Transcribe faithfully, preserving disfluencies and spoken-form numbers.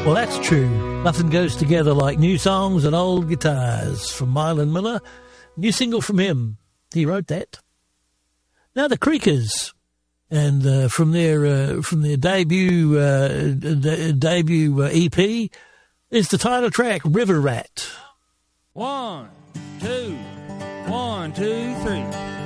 Well, that's true. Nothing goes together like new songs and old guitars. From Mylan Miller. New single from him. He wrote that. Now the Creakers. And uh, from their uh, from their debut uh, de- debut uh, E P is the title track, River Rat. One, two, one, two, three.